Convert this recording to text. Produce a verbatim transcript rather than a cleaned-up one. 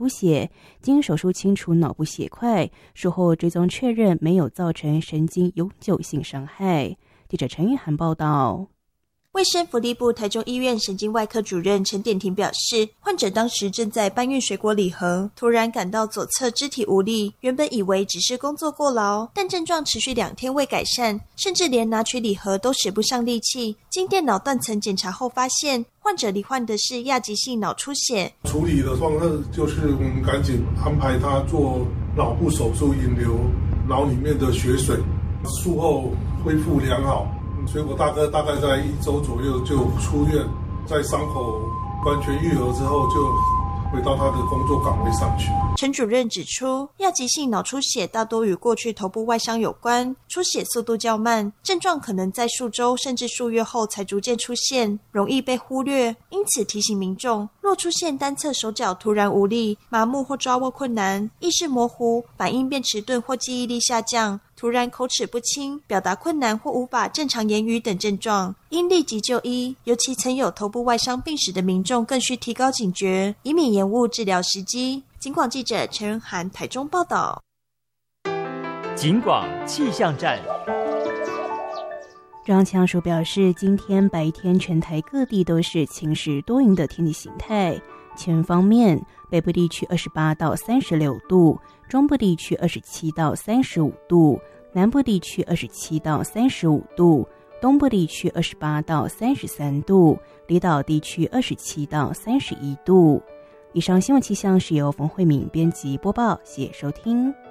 出血，经手术清除脑部血块，术后追踪确认没有造成神经永久性伤害。记者陈玉涵报道。 卫生福利部台中医院神经外科主任陈典婷表示，患者当时正在搬运水果礼盒，突然感到左侧肢体无力，原本以为只是工作过劳，但症状持续两天未改善，甚至连拿取礼盒都使不上力气。经电脑断层检查后发现，患者罹患的是亚急性脑出血。 处理的方式就是我们赶紧安排他做脑部手术，引流脑里面的血水，术后恢复良好。水果大哥大概在一周左右就出院，在伤口完全愈合之后，就回到他的工作岗位上去。 陈主任指出，亚急性脑出血大多与过去头部外伤有关，出血速度较慢，症状可能在数周甚至数月后才逐渐出现，容易被忽略。因此提醒民众，若出现单侧手脚突然无力、麻木或抓握困难、意识模糊、反应变迟钝或记忆力下降，突然口齿不清、表达困难或无法正常言语等症状，应立即就医。尤其曾有头部外伤病史的民众，更需提高警觉，以免延误治疗时机。警广记者陈仁涵台中报道。 警广气象站。 中央气象署表示，今天白天全台各地都是晴时多云的天气形态。气温方面，北部地区二十八到三十六度，中部地区二十七到三十五度，南部地区二十七到三十五度，东部地区二十八到三十三度，离岛地区二十七到三十一度。以上新闻气象是由冯慧敏编辑播报，谢谢收听。